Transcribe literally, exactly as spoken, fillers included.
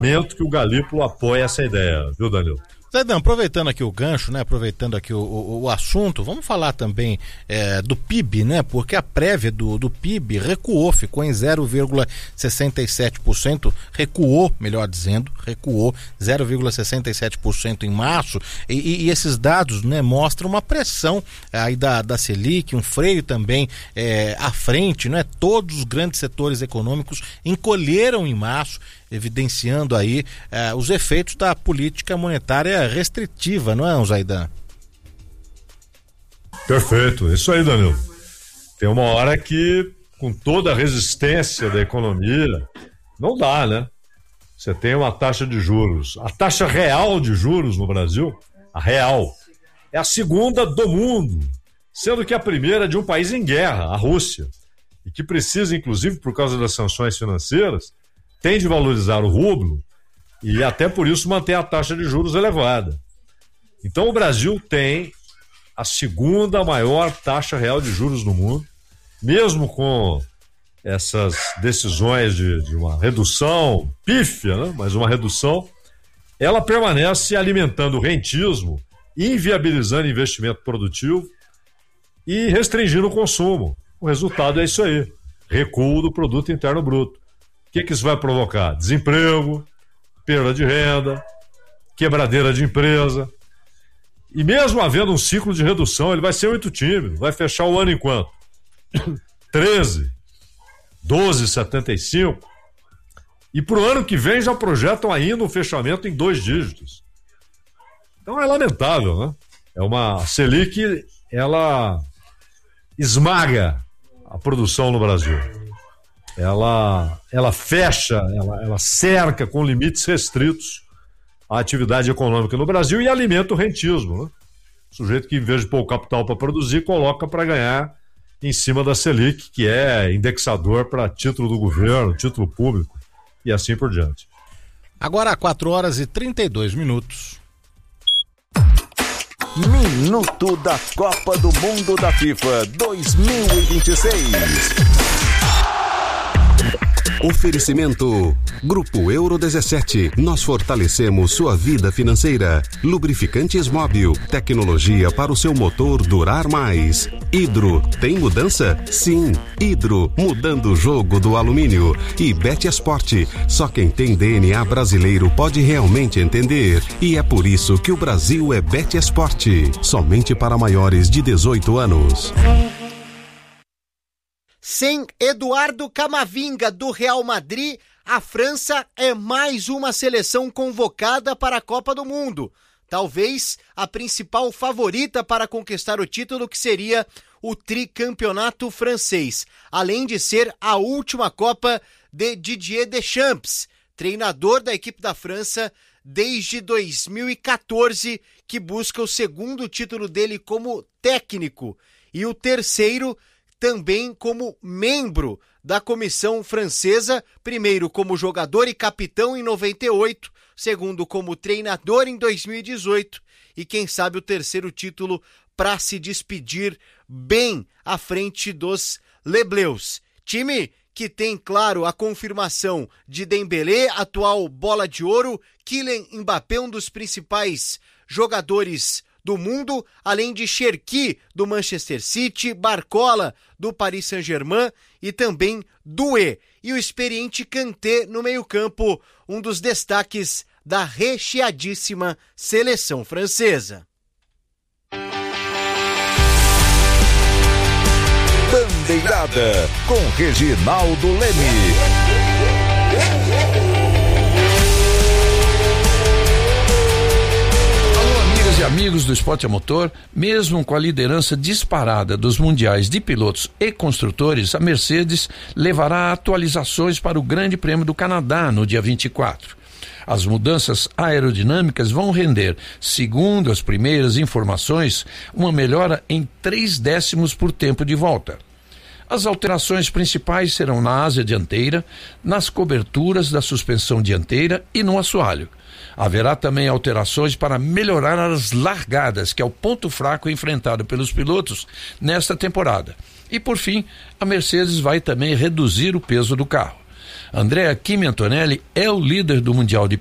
que o Galípolo apoia essa ideia, viu, Danilo? Zaidan, aproveitando aqui o gancho, né? Aproveitando aqui o, o, o assunto, vamos falar também é, do P I B, né? Porque a prévia do, do P I B recuou, ficou em zero vírgula sessenta e sete por cento, recuou, melhor dizendo, recuou zero vírgula sessenta e sete por cento em março, e, e esses dados, né, mostram uma pressão aí da, da Selic, um freio também é, à frente, né? Todos os grandes setores econômicos encolheram em março, evidenciando aí eh, os efeitos da política monetária restritiva, não é, Zaidan? Perfeito, isso aí, Danilo. Tem uma hora que, com toda a resistência da economia, não dá, né? Você tem uma taxa de juros, a taxa real de juros no Brasil, a real, é a segunda do mundo, sendo que a primeira é de um país em guerra, a Rússia, e que precisa, inclusive, por causa das sanções financeiras, tem de valorizar o rublo e até por isso manter a taxa de juros elevada. Então o Brasil tem a segunda maior taxa real de juros no mundo, mesmo com essas decisões de, de uma redução pífia, né? Mas uma redução, ela permanece alimentando o rentismo, inviabilizando investimento produtivo e restringindo o consumo. O resultado é isso aí, recuo do produto interno bruto. O que que isso vai provocar? Desemprego, perda de renda, quebradeira de empresa. E mesmo havendo um ciclo de redução, ele vai ser muito tímido. Vai fechar o ano em quanto? treze, doze vírgula setenta e cinco. E para o ano que vem já projetam ainda um fechamento em dois dígitos. Então é lamentável, né? É uma a Selic, ela esmaga a produção no Brasil. Ela, ela fecha, ela, ela cerca com limites restritos a atividade econômica no Brasil e alimenta o rentismo, né? O sujeito que, em vez de pôr o capital para produzir, coloca para ganhar em cima da Selic, que é indexador para título do governo, título público e assim por diante. Agora, quatro horas e trinta e dois minutos. Minuto da Copa do Mundo da FIFA dois mil e vinte e seis. Oferecimento Grupo Euro dezessete. Nós fortalecemos sua vida financeira. Lubrificantes Móbil. Tecnologia para o seu motor durar mais. Hidro. Tem mudança? Sim. Hidro. Mudando o jogo do alumínio. E Betesport. Só quem tem D N A brasileiro pode realmente entender. E é por isso que o Brasil é Betesport. Somente para maiores de dezoito anos. Sem Eduardo Camavinga, do Real Madrid, a França é mais uma seleção convocada para a Copa do Mundo. Talvez a principal favorita para conquistar o título, que seria o tricampeonato francês, além de ser a última Copa de Didier Deschamps, treinador da equipe da França desde dois mil e quatorze, que busca o segundo título dele como técnico e o terceiro também como membro da comissão francesa, primeiro como jogador e capitão em noventa e oito, segundo como treinador em dois mil e dezoito e quem sabe o terceiro título para se despedir bem à frente dos Les Bleus. Time que tem, claro, a confirmação de Dembélé, atual bola de ouro, Kylian Mbappé, um dos principais jogadores do mundo, além de Cherki, do Manchester City, Barcola, do Paris Saint-Germain e também Doué. E o experiente Kanté no meio-campo, um dos destaques da recheadíssima seleção francesa. Bandeirada com Reginaldo Leme. E amigos do Esporte a Motor, mesmo com a liderança disparada dos mundiais de pilotos e construtores, a Mercedes levará atualizações para o Grande Prêmio do Canadá no dia vinte e quatro. As mudanças aerodinâmicas vão render, segundo as primeiras informações, uma melhora em três décimos por tempo de volta. As alterações principais serão na asa dianteira, nas coberturas da suspensão dianteira e no assoalho. Haverá também alterações para melhorar as largadas, que é o ponto fraco enfrentado pelos pilotos nesta temporada. E por fim, a Mercedes vai também reduzir o peso do carro. Andrea Kimi Antonelli é o líder do Mundial de